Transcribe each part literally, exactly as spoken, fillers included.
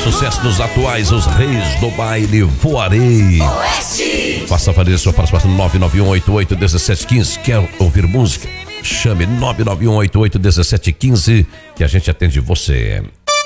Sucesso dos atuais, os reis do baile, Voarei. Oeste. Faça valer sua participação no nove nove um oito oito um sete um cinco. Quer ouvir música? Chame nove nove um oito oito um sete um cinco que a gente atende você.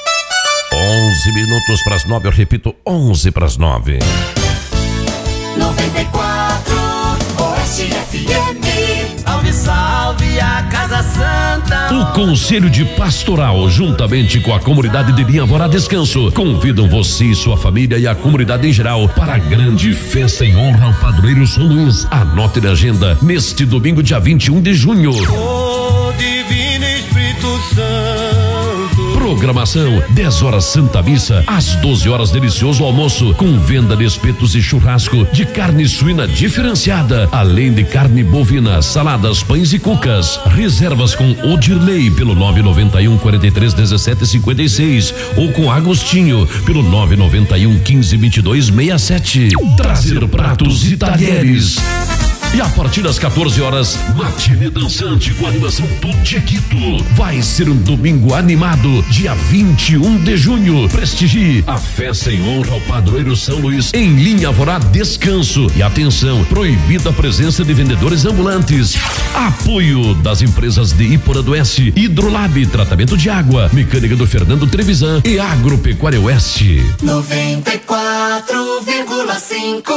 onze minutos para as nove, eu repito, onze para as nove. noventa e quatro Oeste F M. Salve, salve a Casa Santa. O Conselho de Pastoral, juntamente com a comunidade de Linha Vorá Descanso, convidam você e sua família e a comunidade em geral para a grande festa em honra ao padroeiro São Luís. Anote na agenda, neste domingo, dia vinte e um de junho. Oh, Divino Espírito Santo. Programação: dez horas Santa Missa, às doze horas delicioso almoço, com venda de espetos e churrasco de carne suína diferenciada, além de carne bovina, saladas, pães e cucas. Reservas com Odirley pelo nove nove um, quatro três, um sete cinco seis ou com Agostinho pelo nove nove um, quinze, vinte e dois, sessenta e sete. Trazer pratos e talheres. E a partir das quatorze horas, matinê dançante com animação do Chiquito. Vai ser um domingo animado, dia vinte e um de junho. Prestigie a festa em honra ao padroeiro São Luís em Linha Vorá Descanso. E atenção, proibida a presença de vendedores ambulantes. Apoio das empresas de Iporã do Oeste, Hidrolab, tratamento de água, mecânica do Fernando Trevisan e Agropecuária Oeste. noventa e quatro vírgula cinco.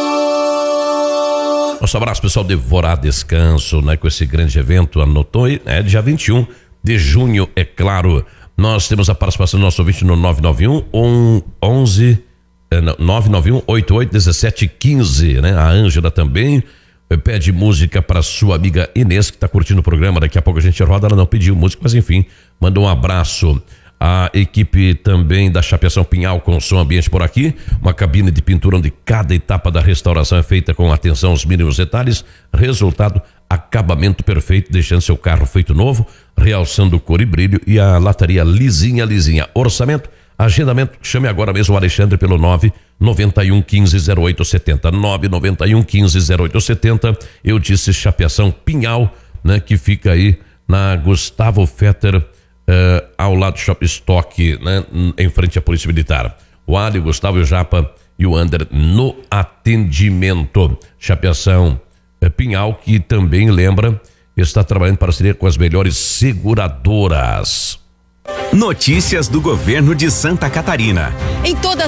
Nosso abraço, pessoal de Vorá Descanso, né? Com esse grande evento, anotou aí, é dia vinte e um de junho, é claro. Nós temos a participação do nosso ouvinte no nove nove um, onze, nove nove um, oito oito, um sete um cinco, né? A Ângela também pede música para sua amiga Inês, que está curtindo o programa. Daqui a pouco a gente roda, ela não pediu música, mas enfim, manda um abraço. A equipe também da Chapeação Pinhal com som ambiente por aqui, uma cabine de pintura onde cada etapa da restauração é feita com atenção aos mínimos detalhes. Resultado, acabamento perfeito, deixando seu carro feito novo, realçando cor e brilho. E a lataria lisinha, lisinha. Orçamento, agendamento, chame agora mesmo o Alexandre pelo nove nove um, quinze, zero oito sete zero, nove nove um, quinze, zero oito sete zero. Eu disse Chapeação Pinhal, né, que fica aí na Gustavo Fetter, Uh, ao lado do Shop Stock, né, em frente à Polícia Militar. O Ali, o Gustavo, o Japa e o Ander no atendimento. Chapeação uh, Pinhal, que também lembra, está trabalhando em parceria com as melhores seguradoras. Notícias do governo de Santa Catarina. Em toda